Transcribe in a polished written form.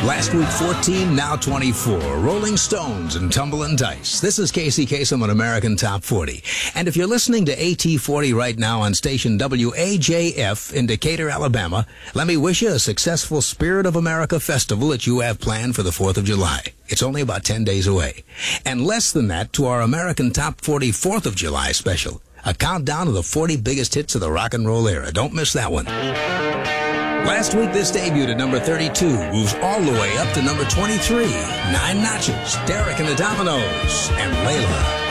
Last week 14, now 24. Rolling Stones and Tumbling Dice. This is Casey Kasem on American Top 40. And if you're listening to AT40 right now on station WAJF in Decatur, Alabama, let me wish you a successful Spirit of America festival that you have planned for the 4th of July. It's only about 10 days away. And less than that to our American Top 40 4th of July special. A countdown of the 40 biggest hits of the rock and roll era. Don't miss that one. Last week, this debuted at number 32, moves all the way up to number 23. 9 notches, Derek and the Dominoes, and Layla.